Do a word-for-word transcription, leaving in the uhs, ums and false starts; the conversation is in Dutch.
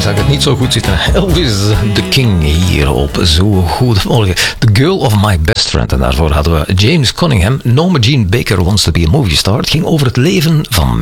zag ik het niet zo goed zitten. Elvis the King hier op Zo Goedemorgen. The Girl of My Best Friend. En daarvoor hadden we James Cunningham. Norma Jean Baker Wants to Be a Movie Star. Het ging over het leven van